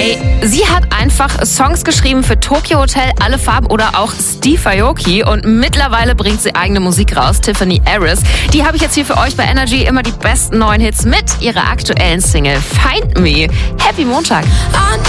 Ey, sie hat einfach Songs geschrieben für Tokyo Hotel, Alle Farben oder auch Steve Aoki und mittlerweile bringt sie eigene Musik raus, Tiffany Harris. Die habe ich jetzt hier für euch bei Energy, immer die besten neuen Hits mit ihrer aktuellen Single Find Me. Happy Montag!